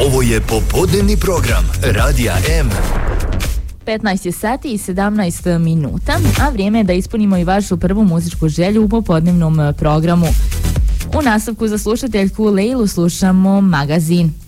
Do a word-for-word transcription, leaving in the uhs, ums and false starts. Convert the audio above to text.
Ovo je popodnevni program Radija M. petnaest je sati i sedamnaest minuta, a vrijeme je da ispunimo i vašu prvu muzičku želju u popodnevnom programu. U nastavku za slušateljku Lejlu slušamo Magazin.